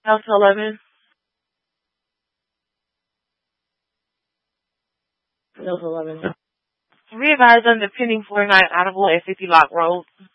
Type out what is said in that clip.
Delta 11. Delta 11. Readvise on the pending 49 Audible at 50 Lock Road.